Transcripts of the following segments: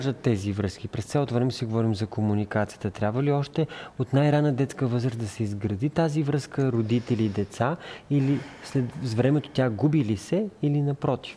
тези връзки? През цялото време си говорим за комуникацията. Трябва ли още от най-рана детска възраст да се изгради тази връзка родители и деца, или с времето тя губи ли се, или напротив?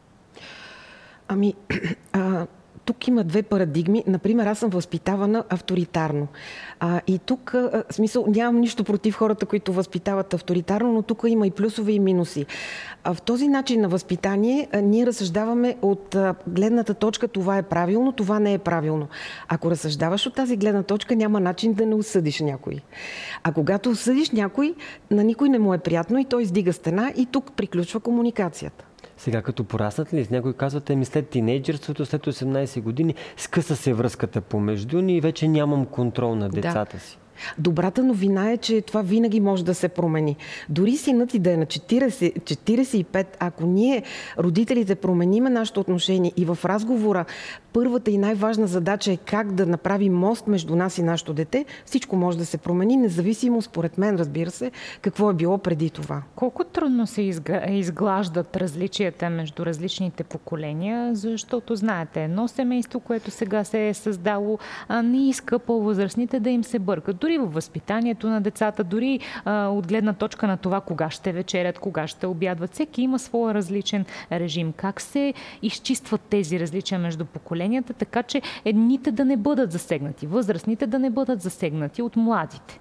Тук има две парадигми. Например, аз съм възпитавана авторитарно. И тук, в смисъл, нямам нищо против хората, които възпитават авторитарно, но тук има и плюсове, и минуси. В този начин на възпитание ние разсъждаваме от гледната точка това е правилно, това не е правилно. Ако разсъждаваш от тази гледна точка, няма начин да не осъдиш някой. А когато осъдиш някой, на никой не му е приятно и той издига стена и тук приключва комуникацията. Сега като пораснат ли, с някой казвате, след тинейджерството, след 18 години, скъса се връзката помежду ни и вече нямам контрол на децата си. Добрата новина е, че това винаги може да се промени. Дори синът ти да е на 45, ако ние, родителите, промениме нашето отношение и в разговора първата и най-важна задача е как да направим мост между нас и нашето дете, всичко може да се промени, независимо, според мен, разбира се, какво е било преди това. Колко трудно се изглаждат различията между различните поколения, защото, знаете, едно семейство, което сега се е създало, не иска по-възрастните да им се бъркат. Дори във възпитанието на децата, дори от гледна точка на това кога ще вечерят, кога ще обядват. Всеки има своя различен режим. Как се изчистват тези различия между поколенията, така че едните да не бъдат засегнати, възрастните да не бъдат засегнати от младите?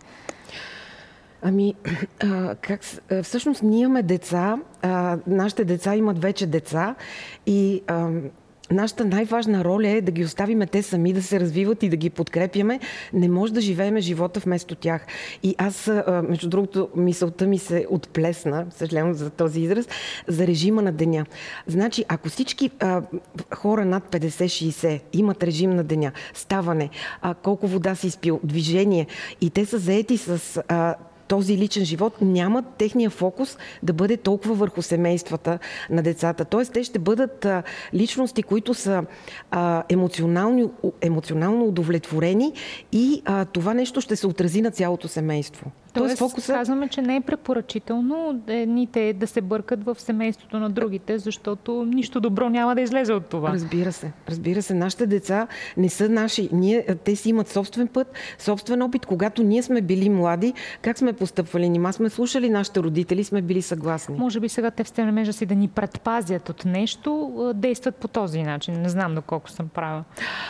Всъщност ние имаме деца, нашите деца имат вече деца и нашата най-важна роля е да ги оставиме те сами да се развиват и да ги подкрепяме. Не може да живееме живота вместо тях. И аз, между другото, мисълта ми се отплесна, съжалявам за този израз, за режима на деня. Значи, ако всички хора над 50-60 имат режим на деня, ставане, колко вода си изпил, движение, и те са заети с този личен живот, нямат техния фокус да бъде толкова върху семействата на децата. Тоест, те ще бъдат личности, които са емоционално удовлетворени и това нещо ще се отрази на цялото семейство. Тоест казваме, че не е препоръчително едните да се бъркат в семейството на другите, защото нищо добро няма да излезе от това. Разбира се. Нашите деца не са наши. Те си имат собствен път, собствен опит. Когато ние сме били млади, как сме постъпвали? Нима сме слушали нашите родители, сме били съгласни. Може би сега те в стремежа си да ни предпазят от нещо, действат по този начин. Не знам доколко съм права.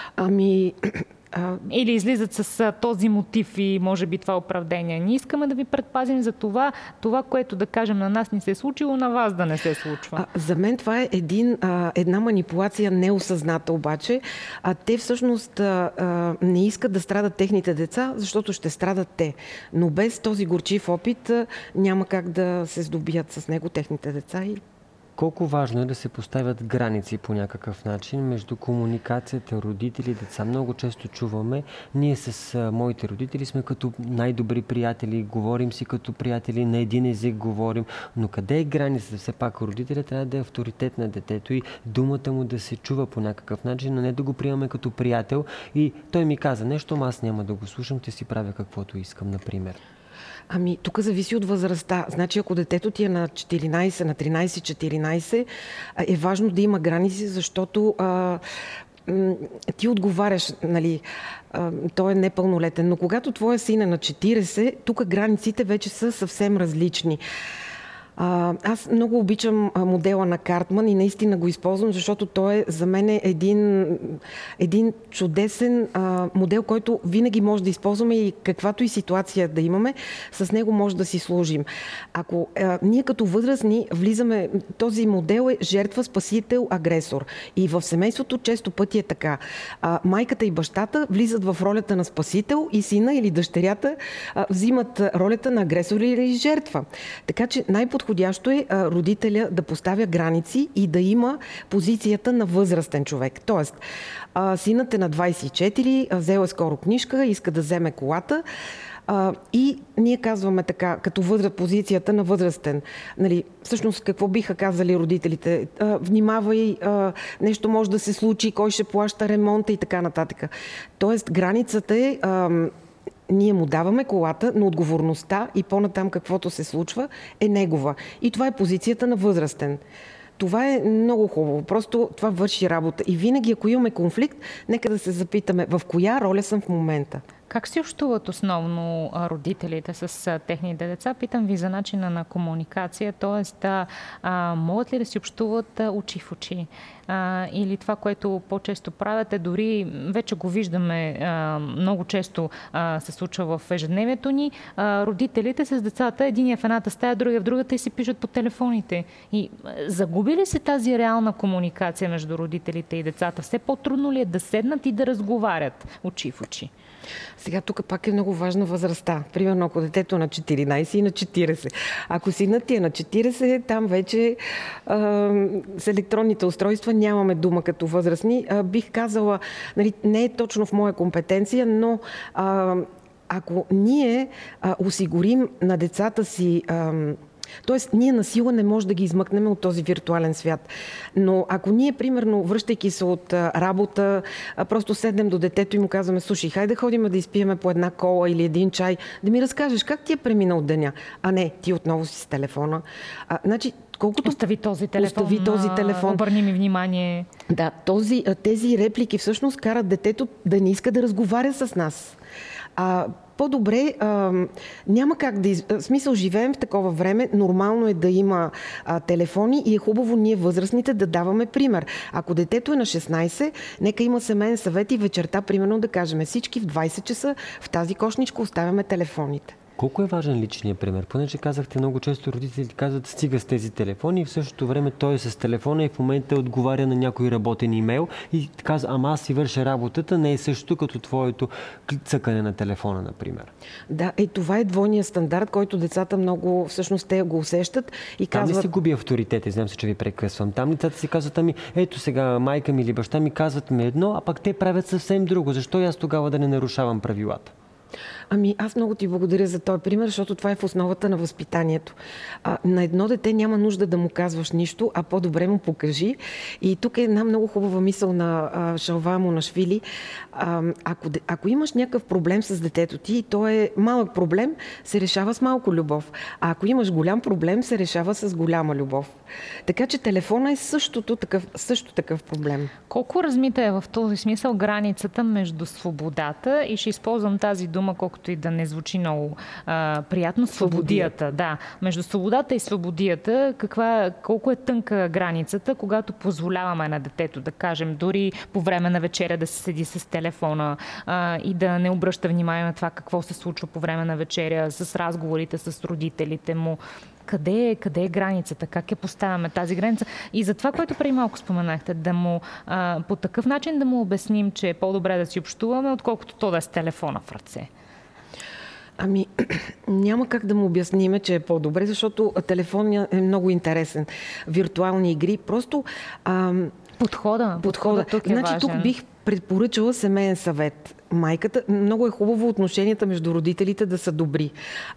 Или излизат с този мотив и може би това оправдание. Ние искаме да ви предпазим за това, което да кажем на нас не се е случило, на вас да не се случва. За мен това е една манипулация неосъзната обаче. Те всъщност не искат да страдат техните деца, защото ще страдат те. Но без този горчив опит няма как да се здобият с него техните деца. Колко важно е да се поставят граници по някакъв начин между комуникацията, родители, деца. Много често чуваме, ние с моите родители сме като най-добри приятели, говорим си като приятели, на един език говорим, но къде е границата? Все пак родителят трябва да е авторитет на детето и думата му да се чува по някакъв начин, но не да го приемаме като приятел и той ми каза нещо, аз няма да го слушам, ще си правя каквото искам, например. Тук зависи от възрастта. Значи, ако детето ти е на 14, на 13-14, е важно да има граници, защото ти отговаряш, нали, той е непълнолетен. Но когато твоя син е на 40, тук границите вече са съвсем различни. Аз много обичам модела на Картман и наистина го използвам, защото той е за мен един чудесен модел, който винаги може да използваме и каквато и ситуация да имаме, с него може да си служим. Ако ние като възрастни влизаме, този модел е жертва, спасител, агресор. И в семейството често пъти е така. Майката и бащата влизат в ролята на спасител и сина или дъщерята взимат ролята на агресор или жертва. Така че най-подходящо е родителя да поставя граници и да има позицията на възрастен човек. Тоест, синът е на 24, взел е скоро книжка, иска да вземе колата, и ние казваме така, като позицията на възрастен. Нали, всъщност какво биха казали родителите? Внимавай, нещо може да се случи, кой ще плаща ремонта и така нататък. Тоест, границата е... Ние му даваме колата, но отговорността и по-натам каквото се случва е негова. И това е позицията на възрастен. Това е много хубаво. Просто това върши работа. И винаги, ако имаме конфликт, нека да се запитаме в коя роля съм в момента. Как си общуват основно родителите с техните деца? Питам ви за начина на комуникация, т.е. могат ли да си общуват очи в очи? Или това, което по-често правят е дори, вече го виждаме, много често се случва в ежедневието ни, родителите с децата, единия в едната стая, другия в другата и си пишат по телефоните. И загуби ли се тази реална комуникация между родителите и децата? Все по-трудно ли е да седнат и да разговарят очи в очи? Сега тук пак е много важна възрастта. Примерно, ако детето е на 14 и на 40. Ако синът ти е на 40, там вече с електронните устройства нямаме дума като възрастни. Бих казала, нали, не е точно в моя компетенция, но ако ние осигурим на децата си... Тоест, ние насила не може да ги измъкнем от този виртуален свят. Но ако ние, примерно, връщайки се от работа, просто седнем до детето и му казваме: слушай, хайде да ходим да изпиеме по една кола или един чай, да ми разкажеш как ти е преминал деня. А не, ти отново си с телефона. Значи, колкото... Остави този телефон, обърни ми внимание. Да, тези реплики всъщност карат детето да не иска да разговаря с нас. По-добре, няма как да... Смисъл, живеем в такова време, нормално е да има телефони и е хубаво ние възрастните да даваме пример. Ако детето е на 16, нека има семейен съвет и вечерта, примерно, да кажем всички в 20 часа в тази кошничка оставяме телефоните. Колко е важен личният пример? Понеже казахте, много често родителите казват: стига с тези телефони, и в същото време той е с телефона и в момента отговаря на някой работен имейл и казва: ама аз си върша работата, не е същото като твоето цъкане на телефона, например. Да, това е двойният стандарт, който децата много, всъщност те го усещат и казват... Там не се губи авторитет, знам се, че ви прекъсвам. Там децата си казват: ами ето сега майка ми или баща ми казват ми едно, а пък те правят съвсем друго. Защо и аз тогава да не нарушавам правилата? Ами аз много ти благодаря за този пример, защото това е в основата на възпитанието. На едно дете няма нужда да му казваш нищо, а по-добре му покажи. И тук е една много хубава мисъл на Шалва Монашвили. Ако имаш някакъв проблем с детето ти и то е малък проблем, се решава с малко любов. А ако имаш голям проблем, се решава с голяма любов. Така че телефона е също такъв проблем. Колко размита е в този смисъл границата между свободата, и ще използвам тази дума, колкото и да не звучи много приятно, свободията. Да, между свободата и свободията, колко е тънка границата, когато позволяваме на детето, да кажем, дори по време на вечеря да се седи с телефона и да не обръща внимание на това какво се случва по време на вечеря, с разговорите с родителите му. Къде е границата? Как я поставяме тази граница? И за това, което преди малко споменахте, да му по такъв начин да му обясним, че е по-добре да си общуваме, отколкото то да е с телефона в ръце. Ами, няма как да му обясниме, че е по-добре, защото телефонът е много интересен. Виртуални игри, просто... Подхода тук е значи, важен. тук бих предпоръчала семейен съвет. Майката, много е хубаво отношенията между родителите да са добри.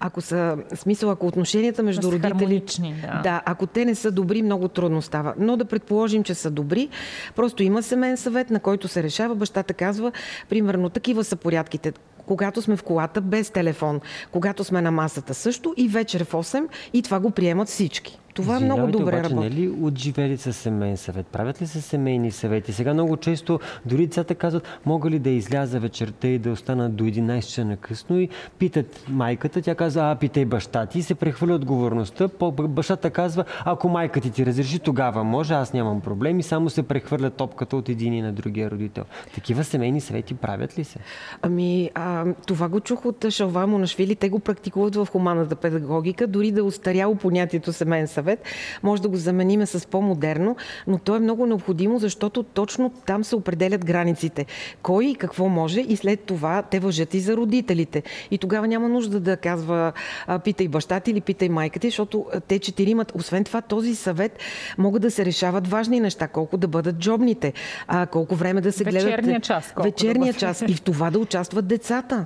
Ако отношенията между родителите... Да, ако те не са добри, много трудно става. Но да предположим, че са добри. Просто има семейен съвет, на който се решава. Бащата казва, примерно, такива са порядките. Когато сме в колата, без телефон. Когато сме на масата също, и вечер в 8, и това го приемат всички. Това много добре работи. Не ли отживели с семейен съвет? Правят ли се семейни съвети? Сега много често дори децата казват: мога ли да изляза вечерта и да остана до 11 часа накъсно, и питат майката, тя казва: питай баща ти, и се прехвърля отговорността. Бащата казва: ако майка ти разреши, тогава може, аз нямам проблем, и само се прехвърля топката от един и на другия родител. Такива семейни съвети правят ли се? Ами, това го чух от Шалва Монашвили, те го практикуват в хуманната педагогика, дори да е устаряло понятието семейен съвет. Може да го замениме с по-модерно, но то е много необходимо, защото точно там се определят границите. Кой и какво може, и след това те важат и за родителите. И тогава няма нужда да казва: питай баща ти или питай майка ти, защото те четиримат. Освен това, този съвет могат да се решават важни неща. Колко да бъдат джобните, колко време да се гледат... Вечерния час. И в това да участват децата.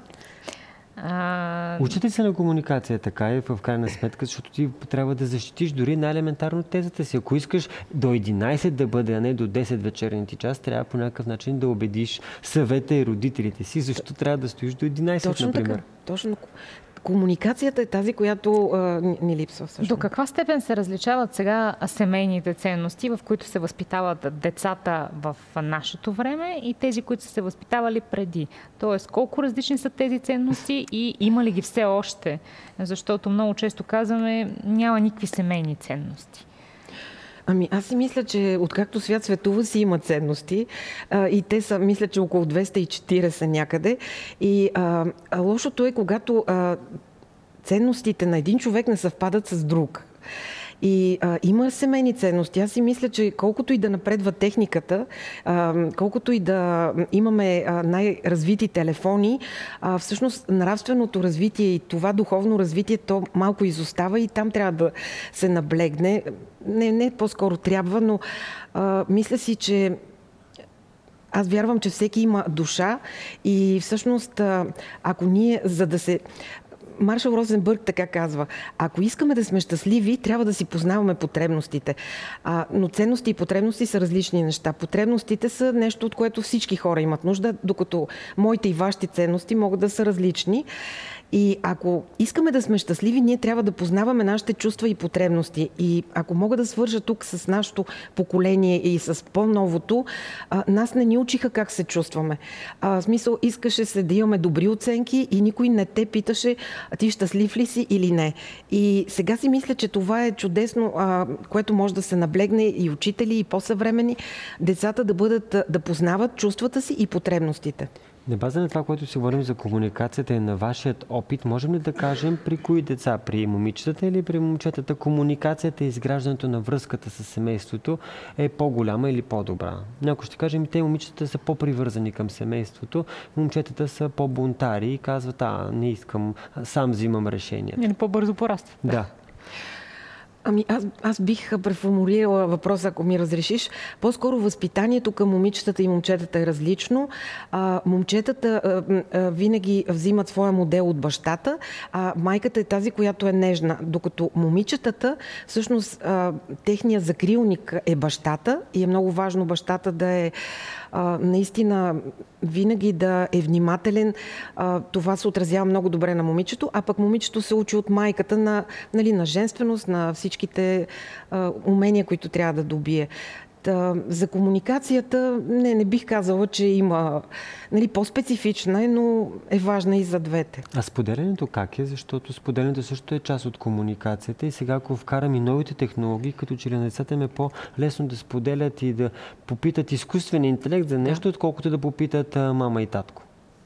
Учите се на комуникация, така е в крайна сметка, защото ти трябва да защитиш дори най-елементарно тезата си. Ако искаш до 11 да бъде, а не до 10 вечерния ти час, трябва по някакъв начин да убедиш съвета и родителите си, защото трябва да стоиш до 11, точно например. Така, точно. Комуникацията е тази, която ни липсва всъщност. До каква степен се различават сега семейните ценности, в които се възпитават децата в нашето време и тези, които са се възпитавали преди? Тоест, колко различни са тези ценности и има ли ги все още? Защото много често казваме, няма никакви семейни ценности. Аз си мисля, че откакто свят светува си има ценности и те са, мисля, че около 240 някъде. И лошото е, когато ценностите на един човек не съвпадат с друг. И има семейни ценности. Аз си мисля, че колкото и да напредва техниката, колкото и да имаме най-развити телефони, всъщност нравственото развитие и това духовно развитие, то малко изостава и там трябва да се наблегне. Не по-скоро трябва, но мисля си, че аз вярвам, че всеки има душа и всъщност, ако ние, за да се... Маршал Розенбърг така казва: ако искаме да сме щастливи, трябва да си познаваме потребностите. Но ценности и потребности са различни неща. Потребностите са нещо, от което всички хора имат нужда, докато моите и вашите ценности могат да са различни. И ако искаме да сме щастливи, ние трябва да познаваме нашите чувства и потребности. И ако мога да свържа тук с нашето поколение и с по-новото, нас не ни учиха как се чувстваме. В смисъл, искаше се да имаме добри оценки и никой не те питаше ти щастлив ли си или не. И сега си мисля, че това е чудесно, което може да се наблегне и учители, и по-съвремени, децата да познават чувствата си и потребностите. На база на това, което си говорим за комуникацията и на вашият опит, можем ли да кажем при кои деца? При момичетата или при момчетата комуникацията и изграждането на връзката с семейството е по-голяма или по-добра? Някой ще кажем, те момичетата са по-привързани към семейството, момчетата са по-бунтари и казват, не искам, сам взимам решение. Или по-бързо порастват. Да. Аз бих преформулирала въпроса, ако ми разрешиш. По-скоро възпитанието към момичетата и момчетата е различно. Момчетата винаги взимат своя модел от бащата, а майката е тази, която е нежна. Докато момичетата, всъщност, техният закрилник е бащата и е много важно бащата да е наистина винаги да е внимателен. Това се отразява много добре на момичето, а пък момичето се учи от майката на женственост, на всичките умения, които трябва да добие. За комуникацията не бих казала, че има по-специфична е, но е важна и за двете. А споделянето как е? Защото споделянето също е част от комуникацията и сега, ако вкарам и новите технологии, като че ли на децата им е по-лесно да споделят и да попитат изкуствения интелект за нещо, отколкото да попитат мама и татко.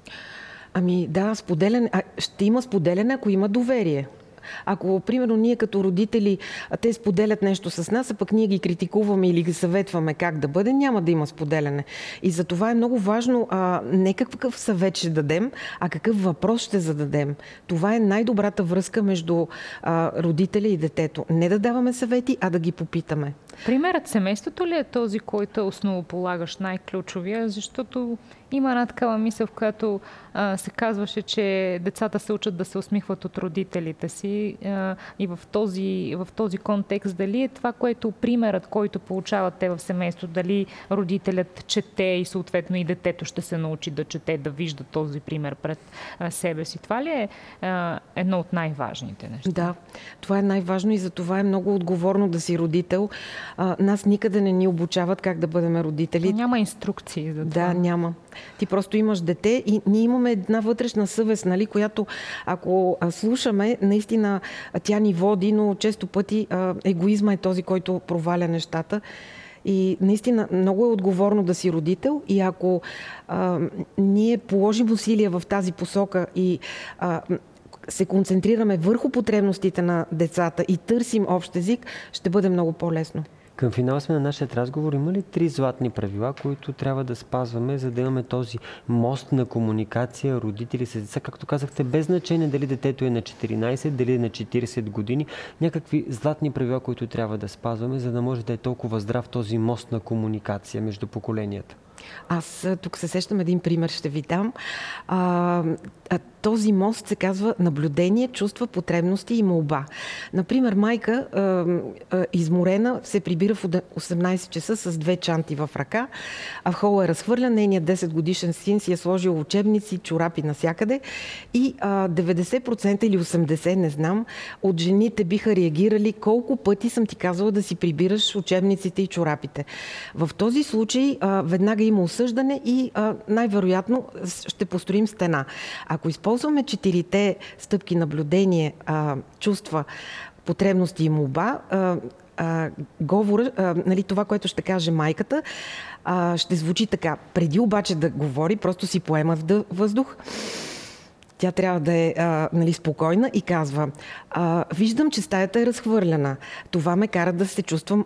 Споделяне. Ще има споделяне, ако има доверие. Ако, примерно, ние като родители, те споделят нещо с нас, а пък ние ги критикуваме или ги съветваме как да бъде, няма да има споделяне. И за това е много важно не какъв съвет ще дадем, а какъв въпрос ще зададем. Това е най-добрата връзка между родителя и детето. Не да даваме съвети, а да ги попитаме. Примерът семейството ли е този, който е основополагащ, най-ключовия? Защото има една такава мисъл, в която се казваше, че децата се учат да се усмихват от родителите си и в този контекст дали е това, което примерът, който получават те в семейството, дали родителят чете и съответно и детето ще се научи да чете, да вижда този пример пред себе си. Това ли е едно от най-важните неща? Да, това е най-важно и за това е много отговорно да си родител. Нас никъде не ни обучават как да бъдем родители. Няма инструкции за това. Да, няма. Ти просто имаш дете и ние имаме една вътрешна съвест, която ако слушаме, наистина тя ни води, но често пъти егоизма е този, който проваля нещата. И наистина много е отговорно да си родител и ако ние положим усилия в тази посока и се концентрираме върху потребностите на децата и търсим общ език, ще бъде много по-лесно. Към финал сме на нашия разговор. Има ли 3 златни правила, които трябва да спазваме, за да имаме този мост на комуникация, родители с деца? Както казахте, без значение дали детето е на 14, дали е на 40 години, някакви златни правила, които трябва да спазваме, за да може да е толкова здрав този мост на комуникация между поколенията. Аз тук се сещам един пример, ще ви дам. Този мост се казва наблюдение, чувства, потребности и молба. Например, майка изморена се прибира в 18 часа с 2 чанти в ръка, а в хола е разхвърля. Нейният 10 годишен син си е сложил учебници, чорапи навсякъде и 90% или 80%, не знам, от жените биха реагирали: колко пъти съм ти казала да си прибираш учебниците и чорапите. В този случай веднага има осъждане и най-вероятно ще построим стена. Ако използваме 4-те стъпки: наблюдение, чувства, потребности и молба, говора, нали, това, което ще каже майката, ще звучи така. Преди обаче да говори, просто си поема въздух. Тя трябва да е нали, спокойна и казва: виждам, че стаята е разхвърляна. Това ме кара да се чувствам...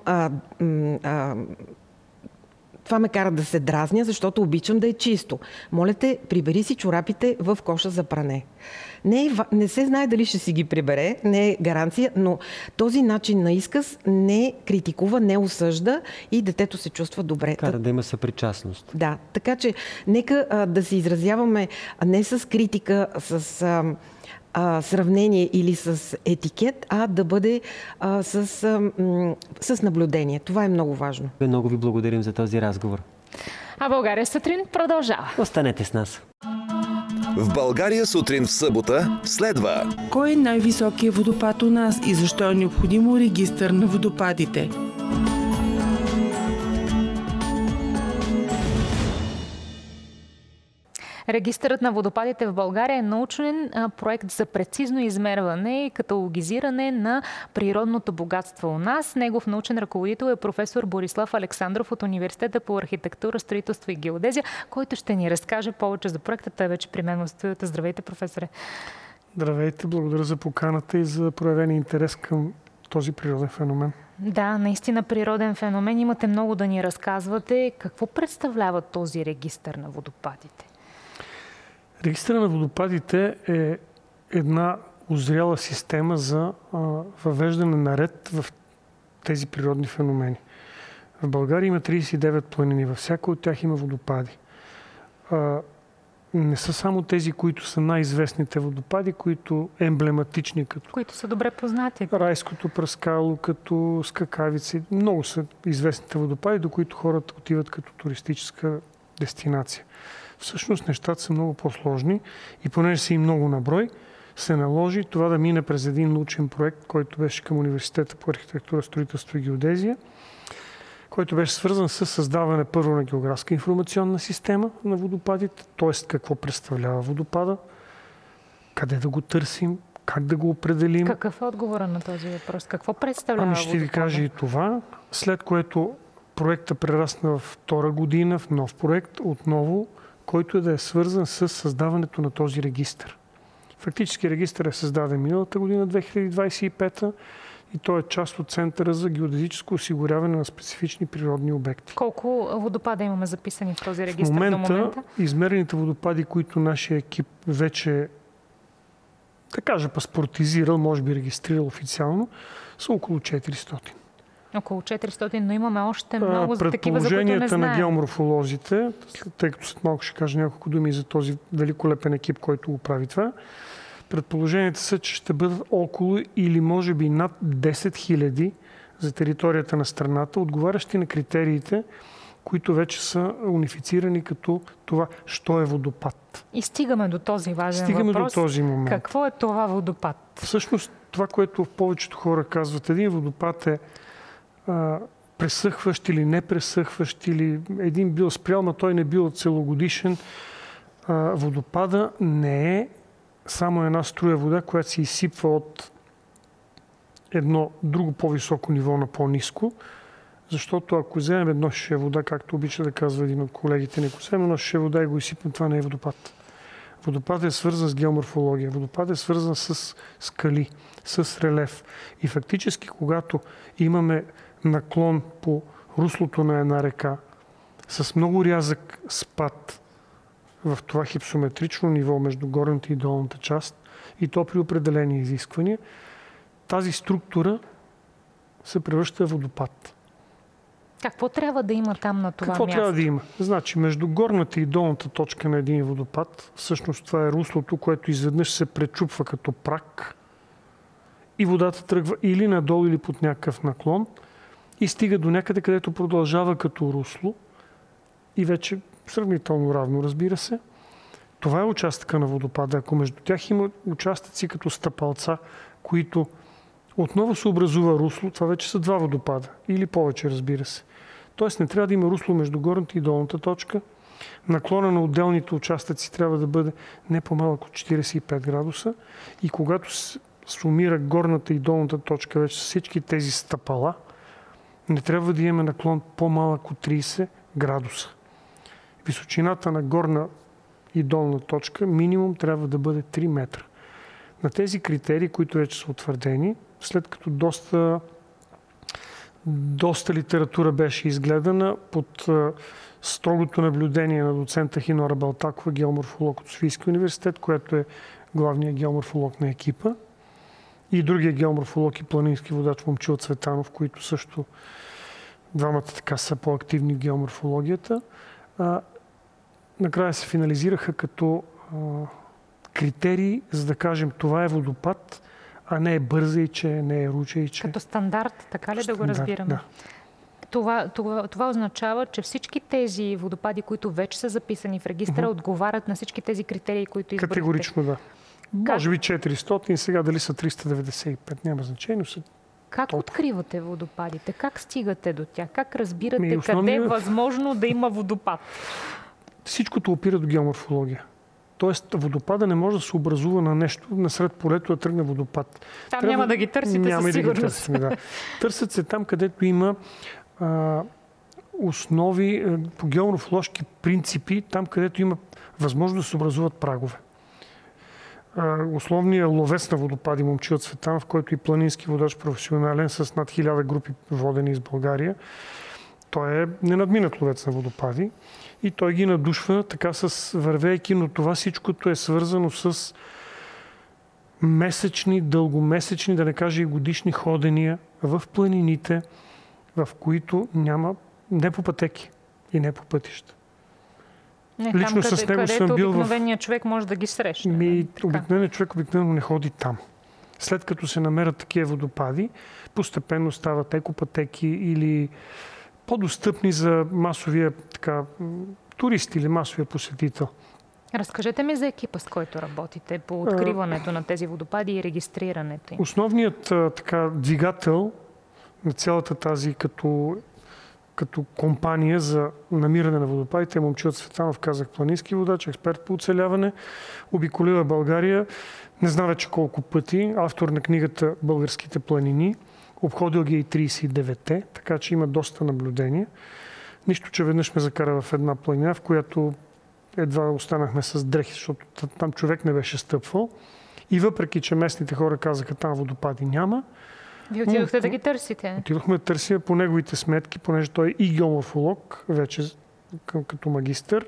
Това ме кара да се дразня, защото обичам да е чисто. Моля те, прибери си чорапите в коша за пране. Не се знае дали ще си ги прибере, не е гаранция, но този начин на изказ не критикува, не осъжда и детето се чувства добре. Кара да има съпричастност. Да, така че нека да се изразяваме не с критика, с сравнение или с етикет, а да бъде с наблюдение. Това е много важно. Много ви благодарим за този разговор. А България сутрин продължава. Останете с нас. В България сутрин в събота следва: кой е най-високият водопад у нас и защо е необходимо регистър на водопадите? Регистърът на водопадите в България е научен проект за прецизно измерване и каталогизиране на природното богатство у нас. Негов научен ръководител е професор Борислав Александров от Университета по архитектура, строителство и геодезия, който ще ни разкаже повече за проекта. Той вече при мен в студиото. Здравейте, професоре! Здравейте, благодаря за поканата и за проявения интерес към този природен феномен. Да, наистина природен феномен. Имате много да ни разказвате. Какво представлява този регистър на водопадите? Регистърът на водопадите е една озряла система за въвеждане на ред в тези природни феномени. В България има 39 планини. Във всяка от тях има водопади. Не са само тези, които са най-известните водопади, които емблематични, като които са добре познати. Райското пръскало, като скакавици. Много са известните водопади, до които хората отиват като туристическа дестинация. Всъщност нещата са много по-сложни и понеже са и много на брой, се наложи това да мине през един научен проект, който беше към Университета по архитектура, строителство и геодезия, който беше свързан с създаване първо на географска информационна система на водопадите, т.е. какво представлява водопада, къде да го търсим, как да го определим. Какъв е отговора на този въпрос? Какво представлява водопада? Ще ви кажа и това, след което проектът прерасна във втора година в нов проект, отново, който е да е свързан с създаването на този регистър. Фактически регистър е създаден миналата година, 2025, и той е част от Центъра за геодезическо осигуряване на специфични природни обекти. Колко водопада имаме записани в този регистър до момента? Измерените водопади, които нашия екип вече, да кажа, паспортизирал, може би регистрирал официално, са около 400. Около 400, но имаме още много за такива, за които не Предположенията знаем. на геоморфолозите, тъй като след малко ще кажа няколко думи за този великолепен екип, който го прави това, предположенията са, че ще бъдат около или може би над 10 000 за територията на страната, отговарящи на критериите, които вече са унифицирани като това, що е водопад. И стигаме до този важен Стигаме въпрос. до този момент. Какво е това водопад? Всъщност това, което повечето хора казват, един водопад е пресъхващ или не пресъхващ, или един бил спрял, но той не бил целогодишен. Водопада не е само една струя вода, която се изсипва от едно друго по-високо ниво на по-ниско, защото ако вземем едно шише вода, както обича да казва един от колегите ни, ако вземем едно шише вода и го изсипнем, това не е водопад. Водопад е свързан с геоморфология, водопад е свързан с скали, с релеф. И фактически, когато имаме наклон по руслото на една река с много рязък спад в това хипсометрично ниво между горната и долната част, и то при определени изисквания, тази структура се превръща в водопад. Какво трябва да има там на това Какво място? трябва да има? Значи, между горната и долната точка на един водопад, всъщност това е руслото, което изведнъж се пречупва като прак и водата тръгва или надолу, или под някакъв наклон и стига до някъде, където продължава като русло и вече сравнително равно, разбира се. Това е участъка на водопада. Ако между тях има участъци като стъпалца, които отново се образува русло, това вече са два водопада. Или повече, разбира се. Тоест не трябва да има русло между горната и долната точка. Наклона на отделните участъци трябва да бъде не по-малък от 45 градуса. И когато сумира горната и долната точка вече с всички тези стъпала, не трябва да имаме наклон по-малък от 30 градуса. Височината на горна и долна точка минимум трябва да бъде 3 метра. На тези критерии, които вече са утвърдени, след като доста литература беше изгледана под строгото наблюдение на доцента Хинора Балтакова, геоморфолог от Софийския университет, която е главният геоморфолог на екипа, и другия геоморфолог и планински водач Момчил Цветанов, които също двамата така са по-активни в геоморфологията. Накрая се финализираха като критерии, за да кажем това е водопад, а не е бързайче, не е ручейче. Като стандарт, така ли да го разбираме? Да. Това означава, че всички тези водопади, които вече са записани в регистъра, отговарят на всички тези критерии, които избрахте? Категорично да. Може би 400, сега дали са 395, няма значение, но са Как толкова. Откривате водопадите? Как стигате до тях? Как разбирате къде е възможно да има водопад? Всичкото опира до геоморфология. Тоест водопада не може да се образува на нещо, насред полето да тръгне водопад. Там няма да ги търсите няма със и да ги сигурност. търсим, да. Търсят се там, където има основи по геоморфоложки принципи, там където има възможност да се образуват прагове. Условният ловец на водопади Момчил Цветанов, който и планински водач професионален с над 1000 групи водени из България, той е ненадминат ловец на водопади и той ги надушва така с вървейки, но това всичкото е свързано с месечни, дългомесечни, да не кажа и годишни ходения в планините, в които няма не по пътеки и не по пътища. Не, Лично там, с него съм където бил обикновеният човек може да ги срещне. Обикновеният човек обикновено не ходи там. След като се намерят такива водопади, постепенно стават екопътеки или по-достъпни за масовия турист или масовия посетител. Разкажете ми за екипа, с който работите по откриването на тези водопади и регистрирането им. Основният двигател на цялата тази като компания за намиране на водопадите е Момчил Цветанов, казах, планински водач, експерт по оцеляване. Обиколила България, не знам вече колко пъти, автор на книгата «Българските планини». Обходил ги и 39-те, така че има доста наблюдения. Нищо, че веднъж ме закара в една планина, в която едва останахме с дрехи, защото там човек не беше стъпвал. И въпреки, че местните хора казаха, там водопади няма. Вие отидохте да ги търсите? Отидохме да търсим по неговите сметки, понеже той е и геоморфолог, вече като магистър.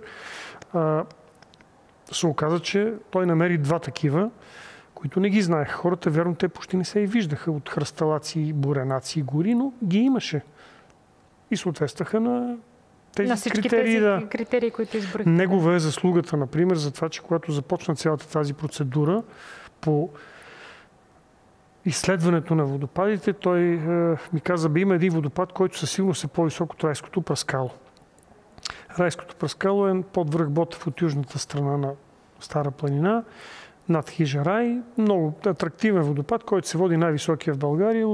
Се оказа, че той намери два такива, които не ги знаеха. Хората, вярно, те почти не се и виждаха от хръсталаци, буренаци и гори, но ги имаше. И съответстваха на тези на всички критерии. Тези критерии, които избрахте. Негова е заслугата, например, за това, че когато започна цялата тази процедура по изследването на водопадите, той ми каза, има един водопад, който със сигурност е по-висок от Райското пръскало. Райското пръскало е под връх Ботев от южната страна на Стара планина, над хижа Рай. Много атрактивен водопад, който се води най-високия в България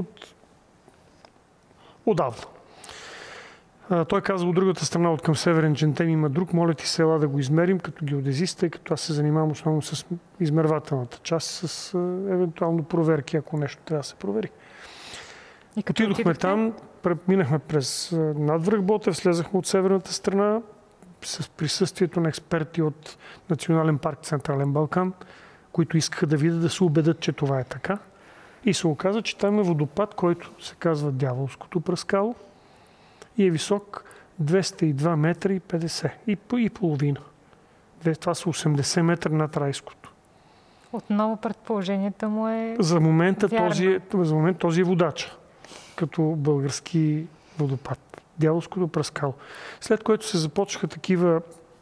отдавна. Той каза, от другата страна, от към Северен Джентен има друг. Моля ти села да го измерим като геодезист, тъй като аз се занимавам основно с измервателната част, с евентуално проверки, ако нещо трябва да се провери. Отидохме там, минахме през надвръх Ботев, слезахме от северната страна с присъствието на експерти от Национален парк Централен Балкан, които искаха да видят, да се убедят, че това е така. И се оказа, че там е водопад, който се казва Дяволското пръскало и е висок 202 метра и 50 и половина. Това са 80 метра над Райското. Отново предположението му е За момента вярно. този е водача, като български водопад. Дяволското пръскало. След което се започнаха такива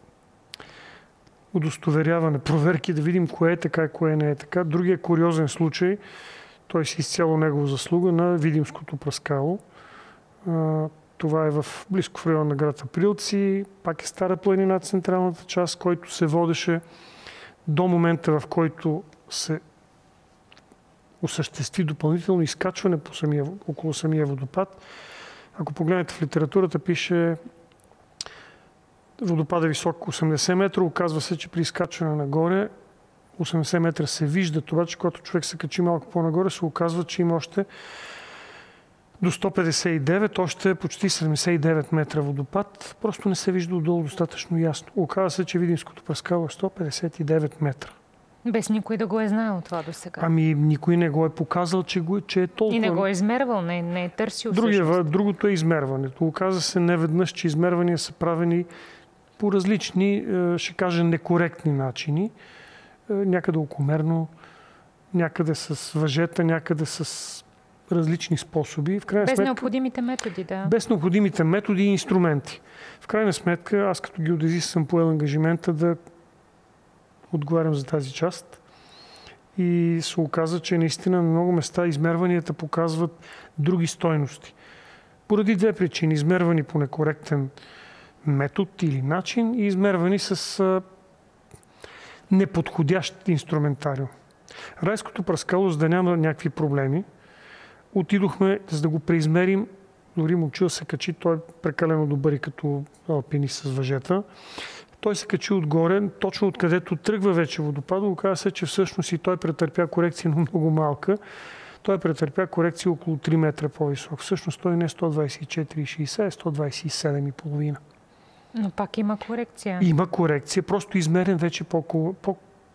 удостоверяване, проверки, да видим кое е така и кое не е така. Другия куриозен случай, той си изцяло негова заслуга, на Видимското пръскало. Това е близко в района на град Априлци. Пак е Стара планина, централната част, който се водеше до момента, в който се осъществи допълнително изкачване около самия водопад. Ако погледнете в литературата, пише водопада висок 80 метра. Оказва се, че при изкачване нагоре 80 метра се вижда това, че когато човек се качи малко по-нагоре, се оказва, че има още до 159, още почти 79 метра водопад. Просто не се вижда отдолу достатъчно ясно. Оказва се, че Видимското пръскало е 159 метра. Без никой да го е знаел това до сега. Никой не го е показал, че е толкова. И не го е измервал, не е търсил. Другото е измерването. Оказва се неведнъж, че измервания са правени по различни, ще кажа, некоректни начини. Някъде окомерно, някъде с въжета, някъде с различни способи. Без необходимите методи, да. Без необходимите методи и инструменти. В крайна сметка, аз като геодезист съм поел ангажимента да отговарям за тази част. И се оказа, че наистина на много места измерванията показват други стойности. Поради две причини. Измервани по некоректен метод или начин и измервани с неподходящ инструментариум. Райското пръскало, за да няма някакви проблеми, отидохме, за да го преизмерим. Дори момчил се качи, той е прекалено добър и като алпинист с въжета. Той се качи отгоре, точно откъдето тръгва вече водопада. Оказа се, че всъщност и той претърпя корекция, но много малка. Той претърпя корекция около 3 метра по-висок. Всъщност той не е 124,60, е 127,5. Но пак има корекция. Има корекция, просто измерен вече по-коректно.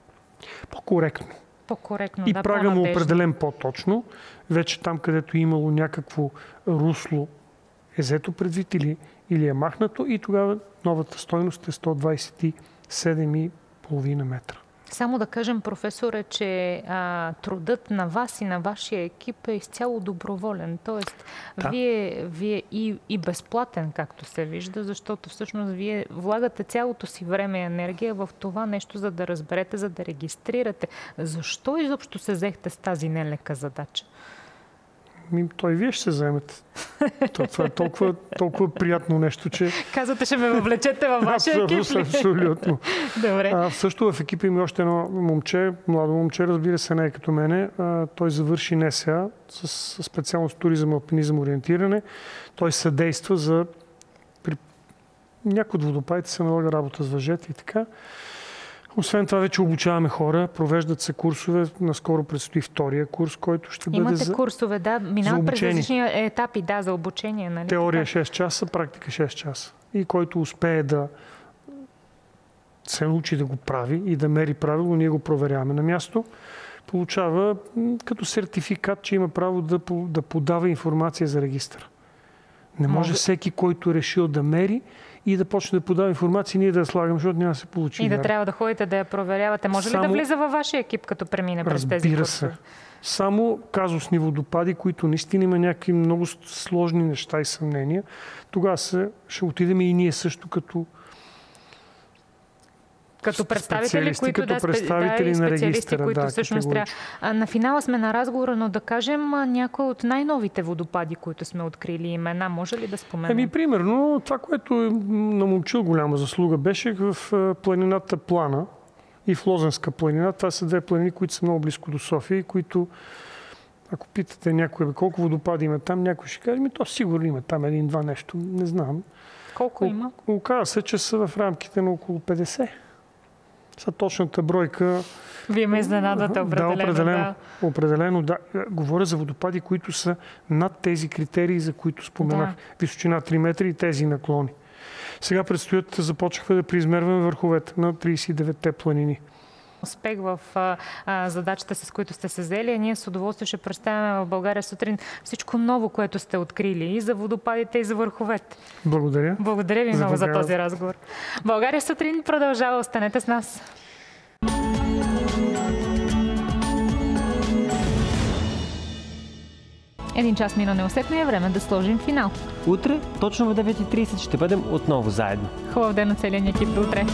По-коректно, и да, прага му определен по-точно. Вече там, където е имало някакво русло, е взето предвид или е махнато и тогава новата стойност е 127,5 метра. Само да кажем, професоре, че трудът на вас и на вашия екип е изцяло доброволен. Тоест, да. Вие и безплатен, както се вижда, защото всъщност вие влагате цялото си време и енергия в това нещо, за да разберете, за да регистрирате. Защо изобщо се взехте с тази нелека задача? Той вие ще се заемете. Това е толкова приятно нещо, че... Казвате, ще ме въвлечете във вашия екип ли? Абсолютно. Добре. Също в екипа има още едно момче, младо момче, разбира се, не е като мене. Той завърши НСА с специалност туризъм, алпинизъм, ориентиране. Той съдейства за... При някои от водопадите се налага работа с въжета и така. Освен това вече обучаваме хора, провеждат се курсове. Наскоро предстои втория курс, който ще бъде Имате курсове, да, минават през различни етапи, да, за обучение. Нали? Теория 6 часа, практика 6 часа. И който успее да се научи да го прави и да мери правилно, ние го проверяваме на място, получава като сертификат, че има право да подава информация за регистъра. Не може всеки, който е решил да мери и да почне да подава информация, ние да я слагаме, защото няма да се получи. И да трябва да ходите да я проверявате. Може ли да влиза във вашия екип, като премине през тези курсове? Само казусни водопади, които наистина има някакви много сложни неща и съмнения, тогава ще отидем и ние също като представители, които представители на регистъра, които всъщност трябва. На финала сме на разговора, но да кажем някои от най-новите водопади, които сме открили имена. Може ли да споменем? Примерно, това, което на момчил голяма заслуга беше в планината Плана и в Лозенска планина. Това са две планини, които са много близко до София и които, ако питате някой колко водопади има там, някой ще каже, то сигурно има там един-два нещо. Не знам. Колко има? Оказва се, че са в рамките на около 50. Са точната бройка. Вие ме изненадате определено. Определено, да. Говоря за водопади, които са над тези критерии, за които споменах. Да. Височина 3 метра и тези наклони. Сега започнахме да преизмерваме върховете на 39-те планини. Успех в задачата, с които сте се взели. А ние с удоволствие ще представяме в България сутрин всичко ново, което сте открили и за водопадите, и за върховете. Благодаря. Благодаря ви много за този разговор. България сутрин продължава. Останете с нас. Един час мина неусетно и е време да сложим финал. Утре, точно в 9:30 ще бъдем отново заедно. Хубав ден на целия ни екип. До утре!